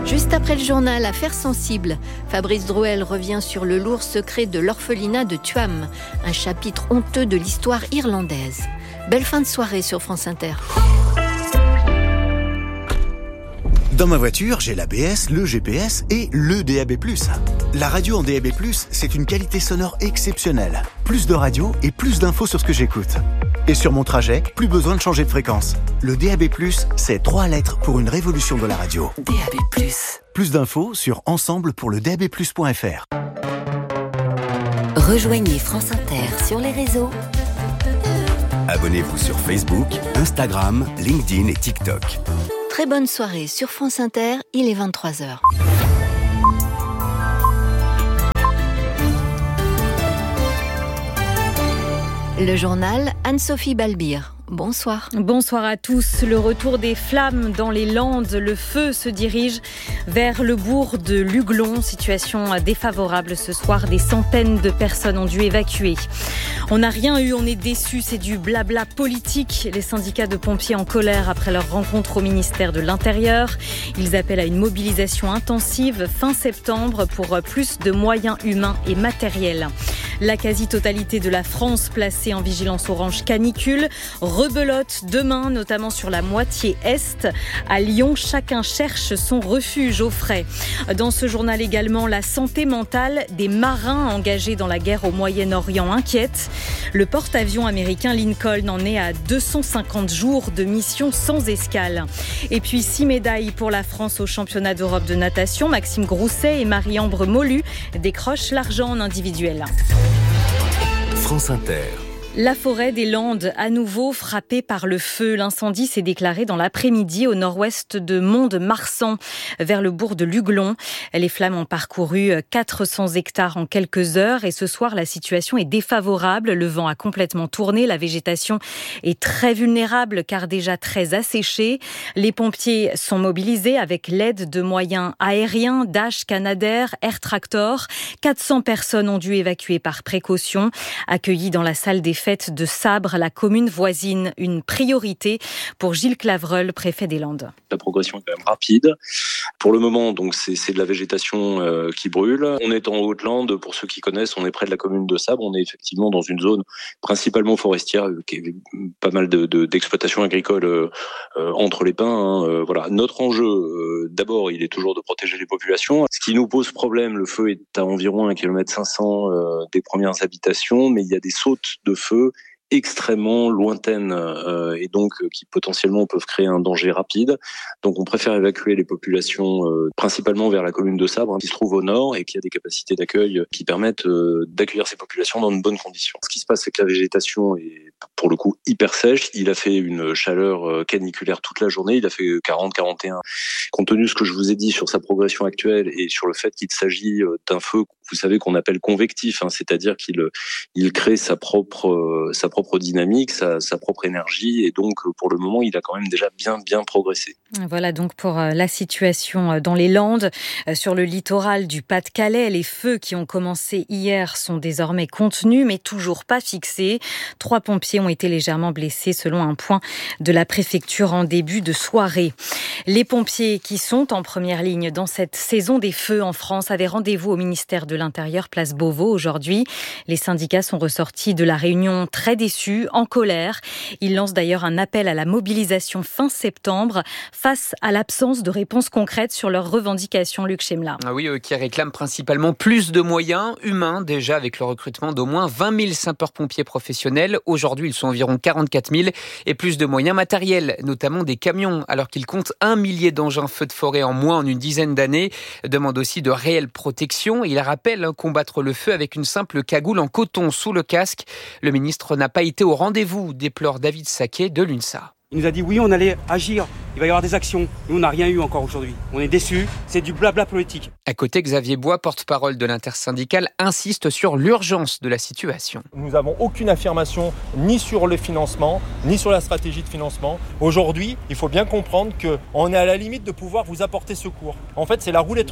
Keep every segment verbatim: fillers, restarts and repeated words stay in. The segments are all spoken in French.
Juste après le journal, affaire sensible, Fabrice Drouel revient sur le lourd secret de l'orphelinat de Tuam, un chapitre honteux de l'histoire irlandaise. Belle fin de soirée sur France Inter. Dans ma voiture, j'ai l'A B S, le G P S et le D A B plus. La radio en D A B plus, c'est une qualité sonore exceptionnelle. Plus de radio et plus d'infos sur ce que j'écoute. Et sur mon trajet, plus besoin de changer de fréquence. Le D A B plus, c'est trois lettres pour une révolution de la radio. D A B plus. Plus d'infos sur ensemble pour le d a b plus point f r. Rejoignez France Inter sur les réseaux. Abonnez-vous sur Facebook, Instagram, LinkedIn et TikTok. Très bonne soirée sur France Inter, il est vingt-trois heures. Le journal Anne-Sophie Balbir. Bonsoir. Bonsoir à tous. Le retour des flammes dans les Landes. Le feu se dirige vers le bourg de Luglon. Situation défavorable ce soir. Des centaines de personnes ont dû évacuer. On n'a rien eu, on est déçus. C'est du blabla politique. Les syndicats de pompiers en colère après leur rencontre au ministère de l'Intérieur. Ils appellent à une mobilisation intensive fin septembre pour plus de moyens humains et matériels. La quasi-totalité de la France placée en vigilance orange canicule. Rebelote demain, notamment sur la moitié est. À Lyon, chacun cherche son refuge au frais. Dans ce journal également, la santé mentale des marins engagés dans la guerre au Moyen-Orient inquiète. Le porte-avions américain Lincoln en est à deux cent cinquante jours de mission sans escale. Et puis six médailles pour la France au championnat d'Europe de natation. Maxime Grousset et Marie-Ambre Molu décrochent l'argent en individuel. France Inter. La forêt des Landes, à nouveau frappée par le feu. L'incendie s'est déclaré dans l'après-midi au nord-ouest de Mont-de-Marsan, vers le bourg de Luglon. Les flammes ont parcouru quatre cents hectares en quelques heures et ce soir, la situation est défavorable. Le vent a complètement tourné, la végétation est très vulnérable car déjà très asséchée. Les pompiers sont mobilisés avec l'aide de moyens aériens, Dash, Canadair, Air Tractor. quatre cents personnes ont dû évacuer par précaution, accueillies dans la salle des fête de Sabre, la commune voisine, une priorité pour Gilles Clavreul, préfet des Landes. La progression est quand même rapide. Pour le moment, donc c'est, c'est de la végétation euh, qui brûle. On est en Haute-Lande, pour ceux qui connaissent, on est près de la commune de Sabre. On est effectivement dans une zone principalement forestière, euh, qui est pas mal de, de, d'exploitation agricole euh, euh, entre les pins. Hein, euh, voilà. Notre enjeu, euh, d'abord, il est toujours de protéger les populations. Ce qui nous pose problème, le feu est à environ un kilomètre cinq cents euh, des premières habitations, mais il y a des sautes de feu extrêmement lointaines euh, et donc euh, qui potentiellement peuvent créer un danger rapide. Donc on préfère évacuer les populations euh, principalement vers la commune de Sabre, hein, qui se trouve au nord et qui a des capacités d'accueil qui permettent euh, d'accueillir ces populations dans de bonnes conditions. Ce qui se passe, c'est que la végétation est pour le coup hyper sèche. Il a fait une chaleur euh, caniculaire toute la journée. Il a fait quarante à quarante et un. Compte tenu de ce que je vous ai dit sur sa progression actuelle et sur le fait qu'il s'agit euh, d'un feu, vous savez, qu'on appelle convectif, hein, c'est-à-dire qu'il il crée sa propre euh, sa propre dynamique, sa, sa propre énergie, et donc pour le moment, il a quand même déjà bien bien progressé. Voilà donc pour la situation dans les Landes. Sur le littoral du Pas-de-Calais, les feux qui ont commencé hier sont désormais contenus, mais toujours pas fixés. Trois pompiers ont été légèrement blessés selon un point de la préfecture en début de soirée. Les pompiers qui sont en première ligne dans cette saison des feux en France avaient rendez-vous au ministère de l'Intérieur, place Beauvau, aujourd'hui. Les syndicats sont ressortis de la réunion très déçus, en colère. Ils lancent d'ailleurs un appel à la mobilisation fin septembre face à l'absence de réponses concrètes sur leurs revendications. Luc Chemla. Ah oui, eux qui réclament principalement plus de moyens humains, déjà avec le recrutement d'au moins vingt mille sapeurs-pompiers professionnels. Aujourd'hui, ils sont environ quarante-quatre mille et plus de moyens matériels, notamment des camions, alors qu'ils comptent un millier d'engins feux de forêt en moins en une dizaine d'années. Demande aussi de réelle protection. Il rappelle hein, combattre le feu avec une simple cagoule en coton sous le casque. Le ministre n'a pas été au rendez-vous, déplore David Saquet de l'UNSA. Il nous a dit oui, on allait agir, il va y avoir des actions. Nous, on n'a rien eu encore aujourd'hui. On est déçus, c'est du blabla politique. À côté, Xavier Bois, porte-parole de l'intersyndicale, insiste sur l'urgence de la situation. Nous n'avons aucune affirmation ni sur le financement, ni sur la stratégie de financement. Aujourd'hui, il faut bien comprendre qu'on est à la limite de pouvoir vous apporter secours. En fait, c'est la roulette russe.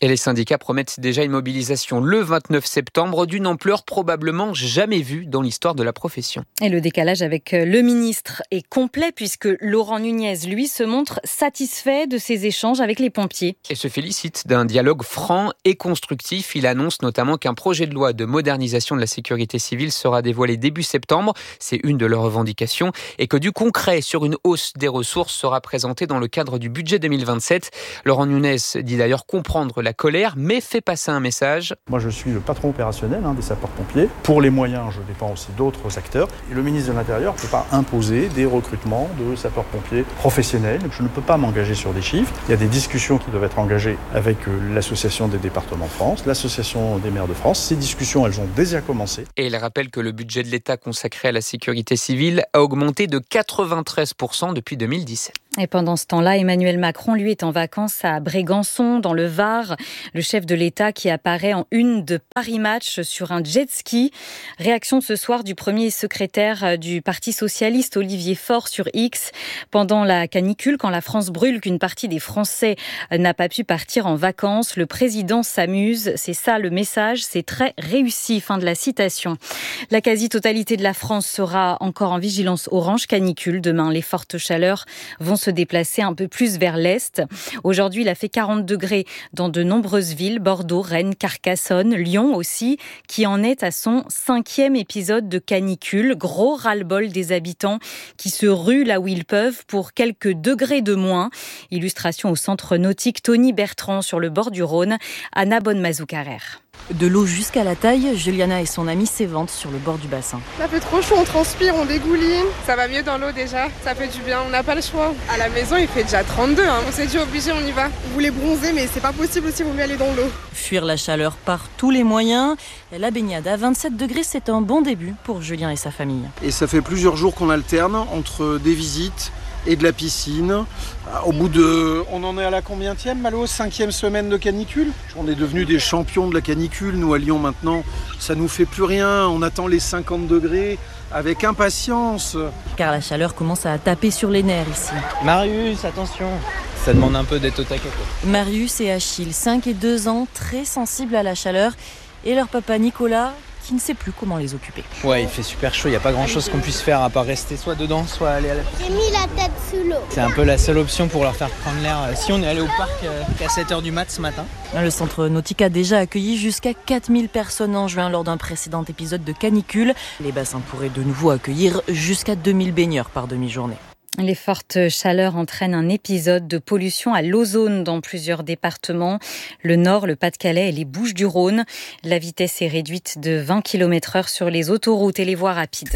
Et les syndicats promettent déjà une mobilisation le vingt-neuf septembre d'une ampleur probablement jamais vue dans l'histoire de la profession. Et le décalage avec le ministre est complet puisque Laurent Nunez, lui, se montre satisfait de ses échanges avec les pompiers. Et se félicite d'un dialogue franc et constructif. Il annonce notamment qu'un projet de loi de modernisation de la sécurité civile sera dévoilé début septembre. C'est une de leurs revendications. Et que du concret sur une hausse des ressources sera présenté dans le cadre du budget deux mille vingt-sept. Laurent Nunez dit d'ailleurs comprendre la colère, mais fait passer un message. Moi, je suis le patron opérationnel hein, des sapeurs-pompiers. Pour les moyens, je dépends aussi d'autres acteurs. Et le ministre de l'Intérieur ne peut pas imposer des recrutements de sapeurs-pompiers professionnels. Je ne peux pas m'engager sur des chiffres. Il y a des discussions qui doivent être engagées avec l'Association des départements de France, l'Association des maires de France. Ces discussions, elles ont déjà commencé. Et il rappelle que le budget de l'État consacré à la sécurité civile a augmenté de quatre-vingt-treize pour cent depuis deux mille dix-sept. Et pendant ce temps-là, Emmanuel Macron, lui, est en vacances à Brégançon, dans le Var. Le chef de l'État qui apparaît en une de Paris Match sur un jet ski. Réaction ce soir du premier secrétaire du Parti socialiste, Olivier Faure, sur X. Pendant la canicule, quand la France brûle, qu'une partie des Français n'a pas pu partir en vacances, le président s'amuse. C'est ça le message, c'est très réussi. Fin de la citation. La quasi-totalité de la France sera encore en vigilance orange canicule. Demain, les fortes chaleurs vont se déplacer un peu plus vers l'est. Aujourd'hui, il a fait quarante degrés dans de nombreuses villes, Bordeaux, Rennes, Carcassonne, Lyon aussi, qui en est à son cinquième épisode de canicule. Gros ras-le-bol des habitants qui se ruent là où ils peuvent pour quelques degrés de moins. Illustration au centre nautique Tony Bertrand sur le bord du Rhône, Anna Bonne-Mazoucarer. De l'eau jusqu'à la taille, Juliana et son amie s'éventent sur le bord du bassin. Ça fait trop chaud, on transpire, on dégouline. Ça va mieux dans l'eau déjà, ça fait du bien, on n'a pas le choix. À la maison, il fait déjà trente-deux, hein. On s'est dit obligé, on y va. Vous voulez bronzer, mais c'est pas possible aussi, vous mieux aller dans l'eau. Fuir la chaleur par tous les moyens. La baignade à vingt-sept degrés, c'est un bon début pour Julien et sa famille. Et ça fait plusieurs jours qu'on alterne entre des visites et de la piscine. Au bout de... On en est à la combienième, Malo ? Cinquième semaine de canicule ? On est devenus des champions de la canicule, nous à Lyon maintenant. Ça nous fait plus rien, on attend les cinquante degrés avec impatience. Car la chaleur commence à taper sur les nerfs ici. Marius, attention, ça demande un peu d'être au taquet. Marius et Achille, cinq et deux ans, très sensibles à la chaleur. Et leur papa Nicolas, qui ne sait plus comment les occuper. Ouais, il fait super chaud, il n'y a pas grand chose qu'on puisse faire à part rester soit dedans, soit aller à la piscine. J'ai mis la tête sous l'eau. C'est un peu la seule option pour leur faire prendre l'air. Si on est allé au parc qu'à sept heures du mat ce matin. Le centre nautique a déjà accueilli jusqu'à quatre mille personnes en juin lors d'un précédent épisode de canicule. Les bassins pourraient de nouveau accueillir jusqu'à deux mille baigneurs par demi-journée. Les fortes chaleurs entraînent un épisode de pollution à l'ozone dans plusieurs départements. Le Nord, le Pas-de-Calais et les Bouches-du-Rhône. La vitesse est réduite de vingt kilomètres heure sur les autoroutes et les voies rapides.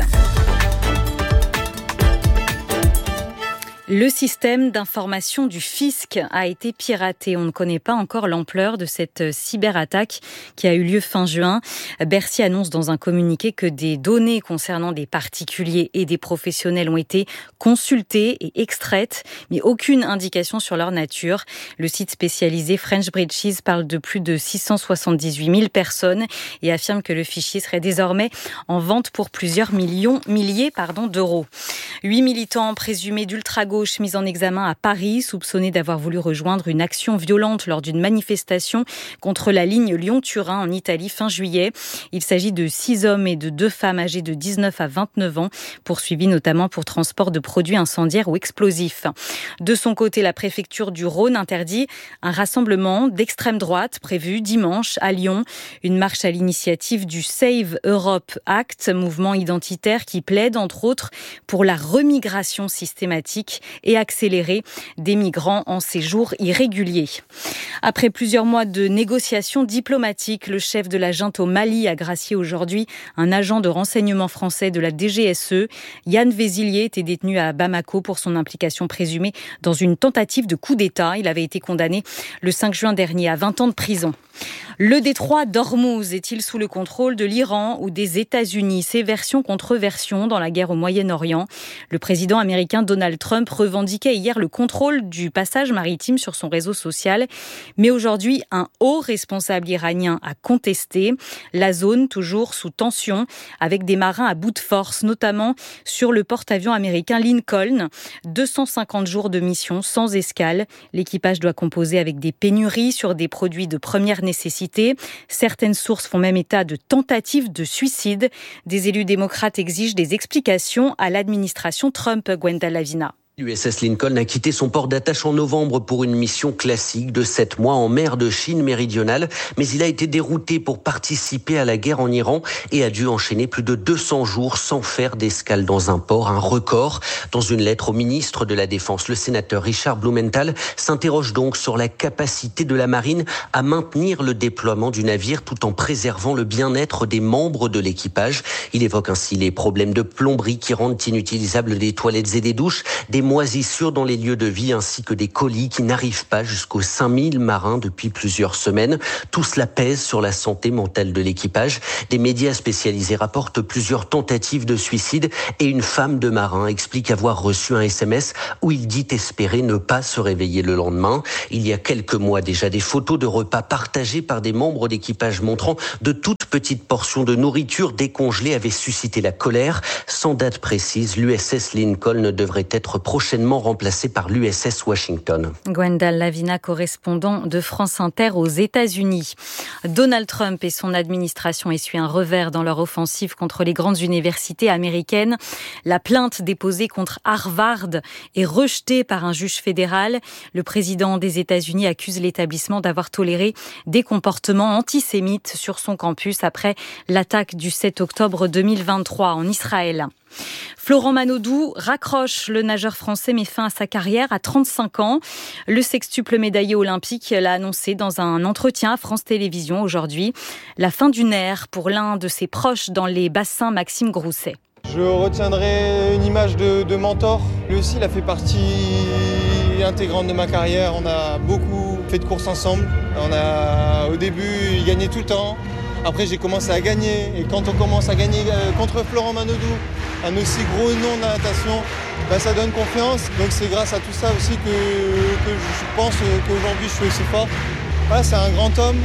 Le système d'information du fisc a été piraté. On ne connaît pas encore l'ampleur de cette cyberattaque qui a eu lieu fin juin. Bercy annonce dans un communiqué que des données concernant des particuliers et des professionnels ont été consultées et extraites, mais aucune indication sur leur nature. Le site spécialisé French Breaches parle de plus de six cent soixante-dix-huit mille personnes et affirme que le fichier serait désormais en vente pour plusieurs millions, milliers pardon, d'euros. Huit militants présumés d'ultra-gauche mis en examen à Paris, soupçonnés d'avoir voulu rejoindre une action violente lors d'une manifestation contre la ligne Lyon-Turin en Italie fin juillet. Il s'agit de six hommes et de deux femmes âgés de dix-neuf à vingt-neuf ans, poursuivis notamment pour transport de produits incendiaires ou explosifs. De son côté, la préfecture du Rhône interdit un rassemblement d'extrême droite prévu dimanche à Lyon. Une marche à l'initiative du Save Europe Act, mouvement identitaire qui plaide entre autres pour la remigration systématique et accélérée des migrants en séjour irrégulier. Après plusieurs mois de négociations diplomatiques, le chef de la junte au Mali a gracié aujourd'hui un agent de renseignement français de la D G S E. Yann Vézilier était détenu à Bamako pour son implication présumée dans une tentative de coup d'État. Il avait été condamné le cinq juin dernier à vingt ans de prison. Le détroit d'Ormuz est-il sous le contrôle de l'Iran ou des États-Unis ? Ces versions contre versions dans la guerre au Moyen-Orient. Le président américain Donald Trump revendiquait hier le contrôle du passage maritime sur son réseau social. Mais aujourd'hui, un haut responsable iranien a contesté. La zone toujours sous tension, avec des marins à bout de force, notamment sur le porte-avions américain Lincoln. deux cent cinquante jours de mission sans escale. L'équipage doit composer avec des pénuries sur des produits de première nécessité. Certaines sources font même état de tentatives de suicide. Des élus démocrates exigent des explications à l'administration Trump, Gwenda Lavina. L'U S S Lincoln a quitté son port d'attache en novembre pour une mission classique de sept mois en mer de Chine méridionale, mais il a été dérouté pour participer à la guerre en Iran et a dû enchaîner plus de deux cents jours sans faire d'escale dans un port, un record. Dans une lettre au ministre de la Défense, le sénateur Richard Blumenthal s'interroge donc sur la capacité de la marine à maintenir le déploiement du navire tout en préservant le bien-être des membres de l'équipage. Il évoque ainsi les problèmes de plomberie qui rendent inutilisables des toilettes et des douches, des moisissures dans les lieux de vie ainsi que des colis qui n'arrivent pas jusqu'aux cinq mille marins depuis plusieurs semaines. Tout cela pèse sur la santé mentale de l'équipage. Des médias spécialisés rapportent plusieurs tentatives de suicide et une femme de marin explique avoir reçu un S M S où il dit espérer ne pas se réveiller le lendemain. Il y a quelques mois déjà, des photos de repas partagés par des membres d'équipage montrant de toutes petites portions de nourriture décongelée avaient suscité la colère. Sans date précise, l'U S S Lincoln devrait être prochainement remplacé par l'U S S Washington. Gwenda Lavina, correspondant de France Inter aux États-Unis. Donald Trump et son administration essuient un revers dans leur offensive contre les grandes universités américaines. La plainte déposée contre Harvard est rejetée par un juge fédéral. Le président des États-Unis accuse l'établissement d'avoir toléré des comportements antisémites sur son campus après l'attaque du sept octobre deux mille vingt-trois en Israël. Florent Manodou raccroche. Le nageur français met fin à sa carrière à trente-cinq ans. Le sextuple médaillé olympique l'a annoncé dans un entretien à France Télévisions aujourd'hui. La fin d'une ère pour l'un de ses proches dans les bassins, Maxime Grousset. Je retiendrai une image de, de mentor. Lui aussi, il a fait partie intégrante de ma carrière. On a beaucoup fait de courses ensemble. On a, au début, il gagnait tout le temps. Après, j'ai commencé à gagner. Et quand on commence à gagner contre Florent Manodou, un aussi gros nom de la natation, bah, ça donne confiance. Donc c'est grâce à tout ça aussi que, que je pense qu'aujourd'hui, je suis aussi fort. Voilà, c'est un grand homme.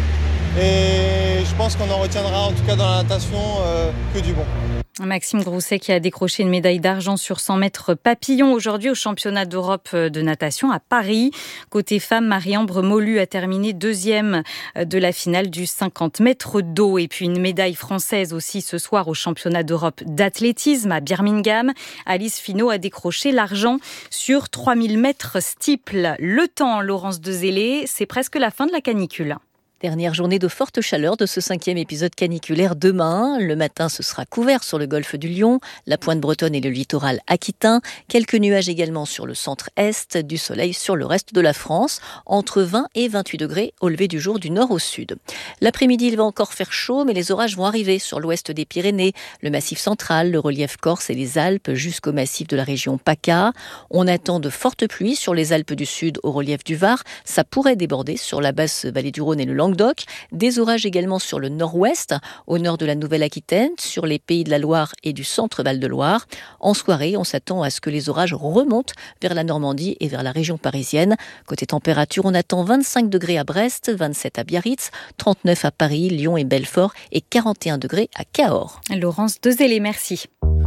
Et je pense qu'on en retiendra, en tout cas dans la natation, euh, que du bon. Maxime Grousset qui a décroché une médaille d'argent sur cent mètres papillon aujourd'hui au championnat d'Europe de natation à Paris. Côté femmes, Marie-Ambre Molu a terminé deuxième de la finale du cinquante mètres d'eau. Et puis une médaille française aussi ce soir au championnat d'Europe d'athlétisme à Birmingham. Alice Finot a décroché l'argent sur trois mille mètres steeple. Le temps, Laurence Dezellé, c'est presque la fin de la canicule. Dernière journée de forte chaleur de ce cinquième épisode caniculaire demain. Le matin, ce sera couvert sur le golfe du Lion, la pointe bretonne et le littoral aquitain. Quelques nuages également sur le centre-est, du soleil sur le reste de la France. Entre vingt et vingt-huit degrés au lever du jour du nord au sud. L'après-midi, il va encore faire chaud, mais les orages vont arriver sur l'ouest des Pyrénées, le massif central, le relief corse et les Alpes jusqu'au massif de la région PACA. On attend de fortes pluies sur les Alpes du Sud au relief du Var. Ça pourrait déborder sur la basse vallée du Rhône et le Languedoc. Des orages également sur le nord-ouest, au nord de la Nouvelle-Aquitaine, sur les Pays de la Loire et du centre Val-de-Loire. En soirée, on s'attend à ce que les orages remontent vers la Normandie et vers la région parisienne. Côté température, on attend vingt-cinq degrés à Brest, vingt-sept à Biarritz, trente-neuf à Paris, Lyon et Belfort et quarante et un degrés à Cahors. Laurence Dezellé, merci.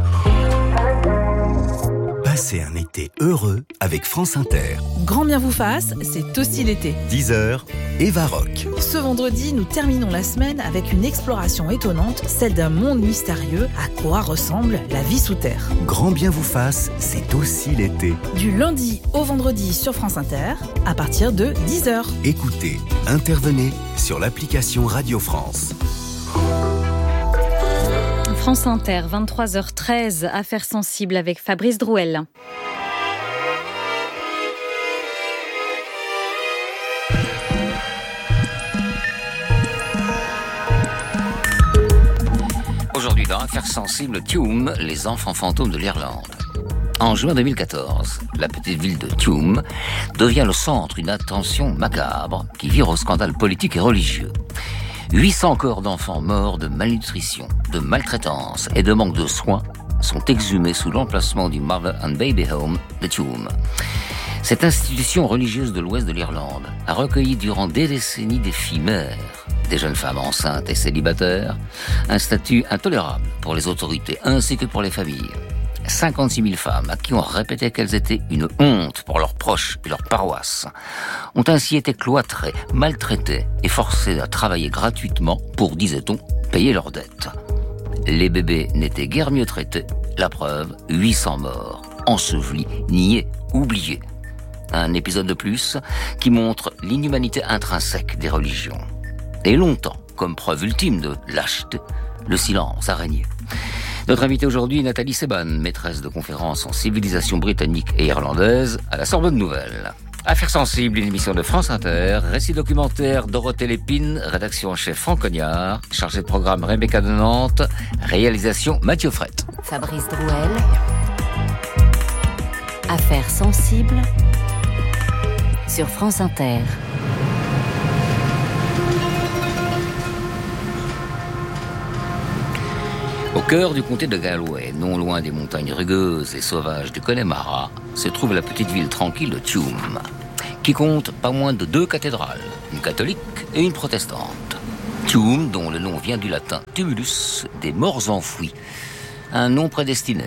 Passez un été heureux avec France Inter. Grand bien vous fasse, c'est aussi l'été. dix heures, Eva Rock. Ce vendredi, nous terminons la semaine avec une exploration étonnante, celle d'un monde mystérieux. À quoi ressemble la vie sous terre? Grand bien vous fasse, c'est aussi l'été. Du lundi au vendredi sur France Inter, à partir de dix heures. Écoutez, intervenez sur l'application Radio France. France Inter, vingt-trois heures treize, affaires sensibles avec Fabrice Drouel. Aujourd'hui dans Affaires sensibles, Tuam, les enfants fantômes de l'Irlande. En juin deux mille quatorze, la petite ville de Tuam devient le centre d'une attention macabre qui vire au scandale politique et religieux. huit cents corps d'enfants morts de malnutrition, de maltraitance et de manque de soins sont exhumés sous l'emplacement du Mother and Baby Home de Tuam. Cette institution religieuse de l'ouest de l'Irlande a recueilli durant des décennies des filles mères, des jeunes femmes enceintes et célibataires, un statut intolérable pour les autorités ainsi que pour les familles. cinquante-six mille femmes à qui on répétait qu'elles étaient une honte pour leurs proches et leurs paroisses ont ainsi été cloîtrées, maltraitées et forcées à travailler gratuitement pour, disait-on, payer leurs dettes. Les bébés n'étaient guère mieux traités, la preuve, huit cents morts, ensevelis, niés, oubliés. Un épisode de plus qui montre l'inhumanité intrinsèque des religions. Et longtemps, comme preuve ultime de lâcheté, le silence a régné. Notre invitée aujourd'hui, Nathalie Seban, maîtresse de conférences en civilisation britannique et irlandaise à la Sorbonne Nouvelle. Affaires sensibles, une émission de France Inter, récit documentaire Dorothée Lépine, rédaction en chef Franck Cognard, chargé de programme Rebecca de Nantes, réalisation Mathieu Frette. Fabrice Drouel. Affaires sensibles sur France Inter. Au cœur du comté de Galway, non loin des montagnes rugueuses et sauvages du Connemara, se trouve la petite ville tranquille de Tuam, qui compte pas moins de deux cathédrales, une catholique et une protestante. Tuam, dont le nom vient du latin tumulus, des morts enfouis, un nom prédestiné.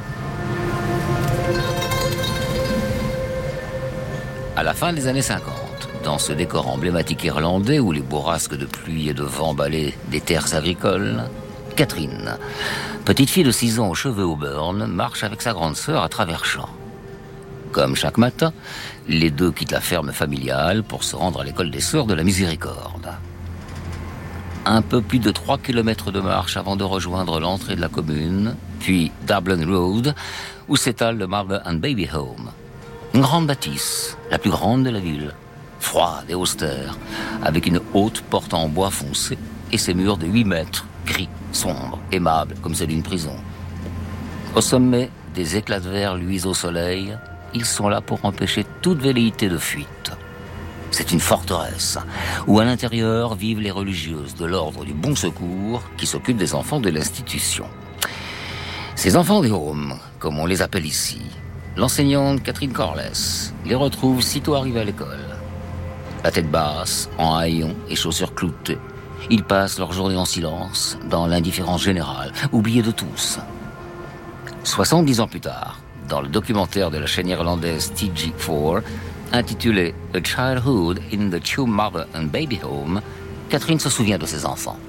À la fin des années cinquante, dans ce décor emblématique irlandais où les bourrasques de pluie et de vent balaient des terres agricoles, Catherine, petite fille de six ans aux cheveux auburn, marche avec sa grande sœur à travers champs. Comme chaque matin, les deux quittent la ferme familiale pour se rendre à l'école des Sœurs de la Miséricorde. Un peu plus de trois kilomètres de marche avant de rejoindre l'entrée de la commune, puis Dublin Road, où s'étale le Mother and Baby Home. Une grande bâtisse, la plus grande de la ville, froide et austère, avec une haute porte en bois foncé et ses murs de huit mètres, gris, sombres, aimables comme ceux d'une prison. Au sommet, des éclats de verre luisent au soleil. Ils sont là pour empêcher toute velléité de fuite. C'est une forteresse où à l'intérieur vivent les religieuses de l'ordre du Bon Secours qui s'occupent des enfants de l'institution. Ces enfants des Homes, comme on les appelle ici, l'enseignante Catherine Corless les retrouve sitôt arrivés à l'école. La tête basse, en haillons et chaussures cloutées, ils passent leur journée en silence, dans l'indifférence générale, oubliés de tous. soixante-dix ans plus tard, dans le documentaire de la chaîne irlandaise T G quatre, intitulé « A Childhood in the Tuam Mother and Baby Home », Catherine se souvient de ses enfants.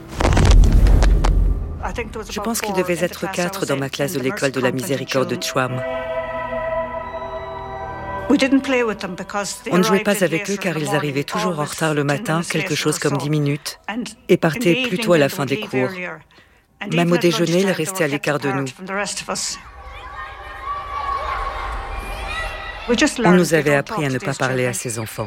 Je pense qu'il devait être quatre dans ma classe de l'école de la Miséricorde de Tuam. On ne jouait pas avec eux car ils arrivaient toujours en retard le matin, quelque chose comme dix minutes, et partaient plutôt à la fin des cours. Même au déjeuner, ils restaient à l'écart de nous. On nous avait appris à ne pas parler à ces enfants.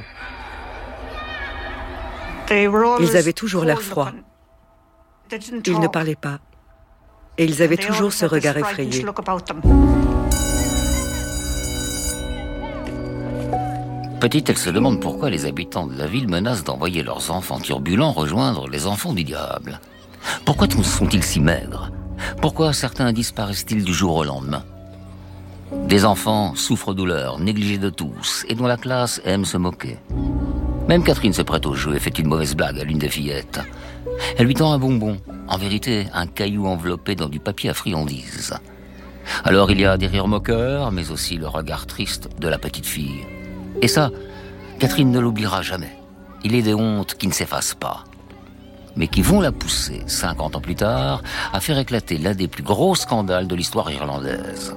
Ils avaient toujours l'air froid. Ils ne parlaient pas. Et ils avaient toujours ce regard effrayé. Petite, elle se demande pourquoi les habitants de la ville menacent d'envoyer leurs enfants turbulents rejoindre les enfants du diable. Pourquoi sont-ils si maigres? Pourquoi certains disparaissent-ils du jour au lendemain? Des enfants souffre-douleur, négligés de tous, et dont la classe aime se moquer. Même Catherine se prête au jeu et fait une mauvaise blague à l'une des fillettes. Elle lui tend un bonbon, en vérité un caillou enveloppé dans du papier à friandises. Alors il y a des rires moqueurs, mais aussi le regard triste de la petite fille. Et ça, Catherine ne l'oubliera jamais. Il est des hontes qui ne s'effacent pas, mais qui vont la pousser, cinquante ans plus tard, à faire éclater l'un des plus gros scandales de l'histoire irlandaise.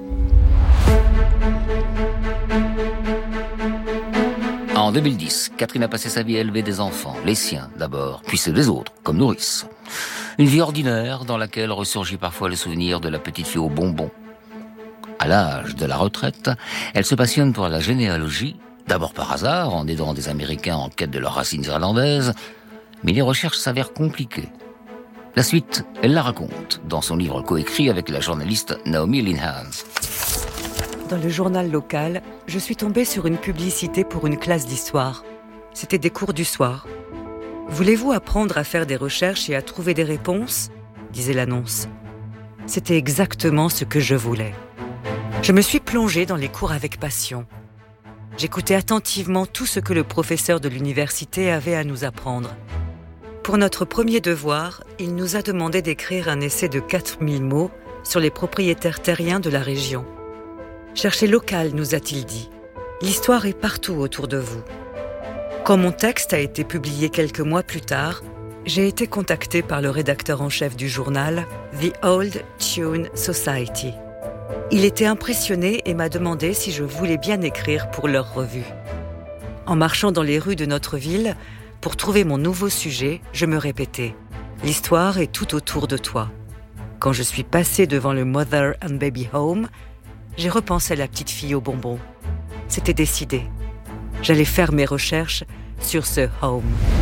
En deux mille dix, Catherine a passé sa vie à élever des enfants, les siens d'abord, puis ceux des autres, comme nourrice. Une vie ordinaire dans laquelle ressurgit parfois le souvenir de la petite fille aux bonbons. À l'âge de la retraite, elle se passionne pour la généalogie, d'abord par hasard, en aidant des Américains en quête de leurs racines irlandaises, mais les recherches s'avèrent compliquées. La suite, elle la raconte dans son livre coécrit avec la journaliste Naomi Linehan. Dans le journal local, je suis tombée sur une publicité pour une classe d'histoire. C'était des cours du soir. « Voulez-vous apprendre à faire des recherches et à trouver des réponses ?» disait l'annonce. C'était exactement ce que je voulais. Je me suis plongée dans les cours avec passion. J'écoutais attentivement tout ce que le professeur de l'université avait à nous apprendre. Pour notre premier devoir, il nous a demandé d'écrire un essai de quatre mille mots sur les propriétaires terriens de la région. Cherchez local, nous a-t-il dit. L'histoire est partout autour de vous. Quand mon texte a été publié quelques mois plus tard, j'ai été contactée par le rédacteur en chef du journal The Old Tune Society. Il était impressionné et m'a demandé si je voulais bien écrire pour leur revue. En marchant dans les rues de notre ville, pour trouver mon nouveau sujet, je me répétais « L'histoire est tout autour de toi ». Quand je suis passée devant le Mother and Baby Home, j'ai repensé à la petite fille aux bonbons. C'était décidé. J'allais faire mes recherches sur ce home.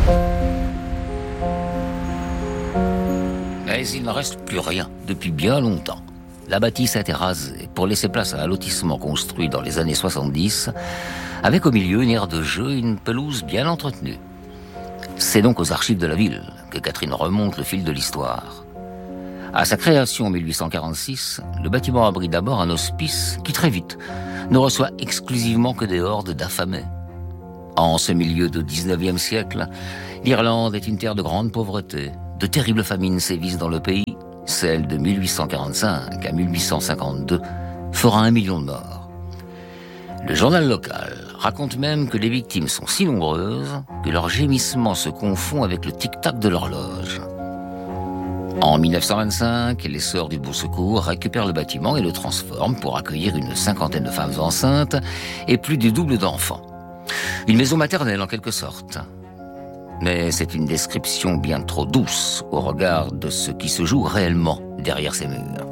Mais il n'en reste plus rien depuis bien longtemps. La bâtisse a été rasée pour laisser place à un lotissement construit dans les années soixante-dix, avec au milieu une aire de jeu et une pelouse bien entretenue. C'est donc aux archives de la ville que Catherine remonte le fil de l'histoire. À sa création en mille huit cent quarante-six, le bâtiment abrite d'abord un hospice qui très vite ne reçoit exclusivement que des hordes d'affamés. En ce milieu du dix-neuvième siècle, l'Irlande est une terre de grande pauvreté. De terribles famines sévissent dans le pays. Celle de mille huit cent quarante-cinq à mille huit cent cinquante-deux fera un million de morts. Le journal local raconte même que les victimes sont si nombreuses que leur gémissement se confond avec le tic-tac de l'horloge. En mille neuf cent vingt-cinq, les sœurs du Beau Secours récupèrent le bâtiment et le transforment pour accueillir une cinquantaine de femmes enceintes et plus du double d'enfants. Une maison maternelle en quelque sorte. Mais c'est une description bien trop douce au regard de ce qui se joue réellement derrière ces murs.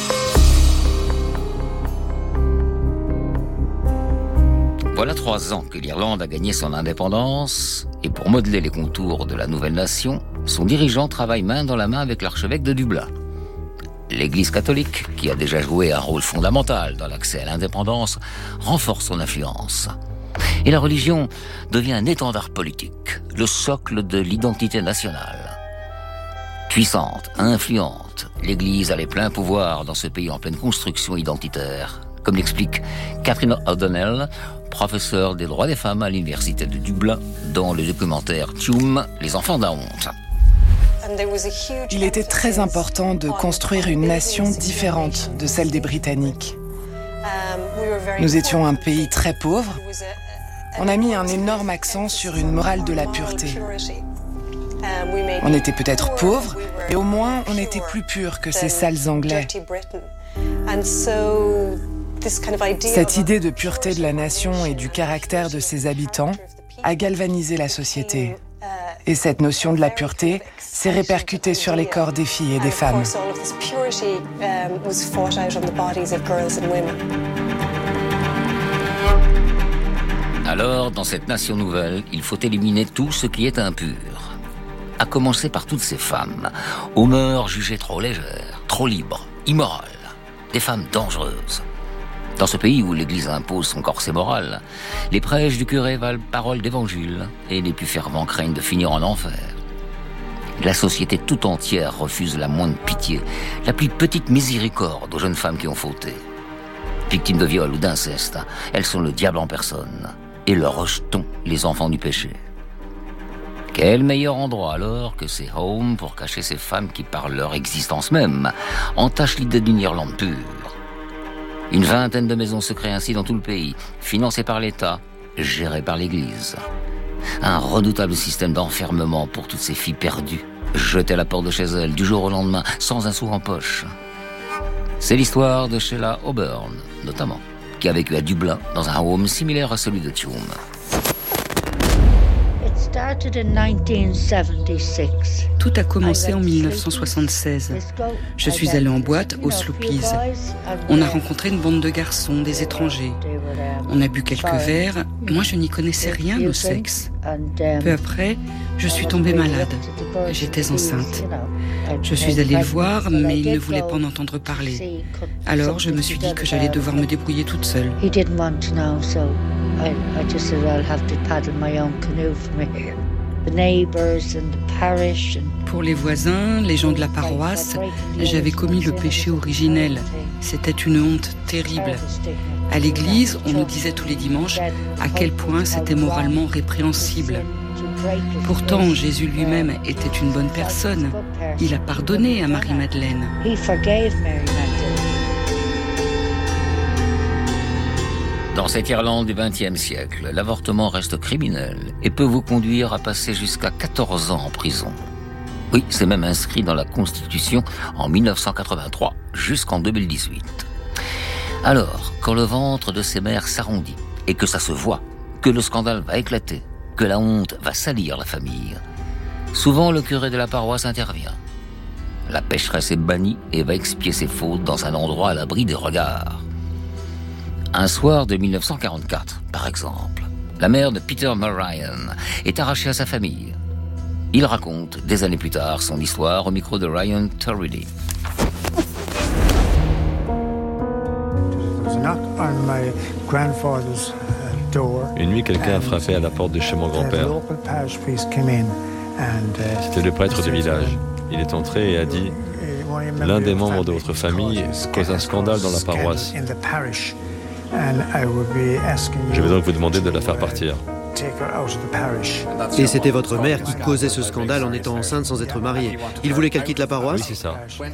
Voilà trois ans que l'Irlande a gagné son indépendance et pour modeler les contours de la nouvelle nation, son dirigeant travaille main dans la main avec l'archevêque de Dublin. L'Église catholique, qui a déjà joué un rôle fondamental dans l'accès à l'indépendance, renforce son influence. Et la religion devient un étendard politique, le socle de l'identité nationale. Puissante, influente, l'Église a les pleins pouvoirs dans ce pays en pleine construction identitaire, comme l'explique Catherine O'Donnell, professeure des droits des femmes à l'université de Dublin, dans le documentaire Tuam, les enfants de la honte. Il était très important de construire une nation différente de celle des Britanniques. Nous étions un pays très pauvre. On a mis un énorme accent sur une morale de la pureté. On était peut-être pauvres, mais au moins on était plus purs que ces sales Anglais. Cette idée de pureté de la nation et du caractère de ses habitants a galvanisé la société. Et cette notion de la pureté s'est répercutée sur les corps des filles et des femmes. Alors, dans cette nation nouvelle, il faut éliminer tout ce qui est impur. À commencer par toutes ces femmes, aux mœurs jugées trop légères, trop libres, immorales, des femmes dangereuses. Dans ce pays où l'Église impose son corset moral, les prêches du curé valent parole d'évangile et les plus fervents craignent de finir en enfer. La société tout entière refuse la moindre pitié, la plus petite miséricorde aux jeunes femmes qui ont fauté. Victimes de viol ou d'inceste, elles sont le diable en personne et leur rejetons les enfants du péché. Quel meilleur endroit alors que ces homes pour cacher ces femmes qui, par leur existence même, entachent l'idée d'une Irlande pure. Une vingtaine de maisons se créent ainsi dans tout le pays, financées par l'État, gérées par l'Église. Un redoutable système d'enfermement pour toutes ces filles perdues, jetées à la porte de chez elles du jour au lendemain, sans un sou en poche. C'est l'histoire de Sheila O'Byrne, notamment, qui a vécu à Dublin dans un home similaire à celui de Tuam. Tout a commencé en mille neuf cent soixante-seize. Je suis allée en boîte aux Sloopies. On a rencontré une bande de garçons, des étrangers. On a bu quelques verres. Moi, je n'y connaissais rien au sexe. Peu après, je suis tombée malade. J'étais enceinte. Je suis allée le voir, mais il ne voulait pas en entendre parler. Alors, je me suis dit que j'allais devoir me débrouiller toute seule. Pour les voisins, les gens de la paroisse, j'avais commis le péché originel. C'était une honte terrible. À l'église, on nous disait tous les dimanches à quel point c'était moralement répréhensible. Pourtant, Jésus lui-même était une bonne personne. Il a pardonné à Marie-Madeleine. Dans cette Irlande du vingtième siècle, l'avortement reste criminel et peut vous conduire à passer jusqu'à quatorze ans en prison. Oui, c'est même inscrit dans la Constitution en mille neuf cent quatre-vingt-trois, jusqu'en deux mille dix-huit. Alors, quand le ventre de ces mères s'arrondit et que ça se voit, que le scandale va éclater, que la honte va salir la famille, souvent le curé de la paroisse intervient. La pécheresse est bannie et va expier ses fautes dans un endroit à l'abri des regards. Un soir de mille neuf cent quarante-quatre, par exemple, la mère de Peter Ryan est arrachée à sa famille. Il raconte, des années plus tard, son histoire au micro de Ryan Turridy. Une nuit, quelqu'un a frappé à la porte de chez mon grand-père. C'était le prêtre du village. Il est entré et a dit « L'un des membres de votre famille cause un scandale dans la paroisse. Je vais donc vous demander de la faire partir. » Et c'était votre mère qui causait ce scandale en étant enceinte sans être mariée. Il voulait qu'elle quitte la paroisse ? Oui, c'est ça.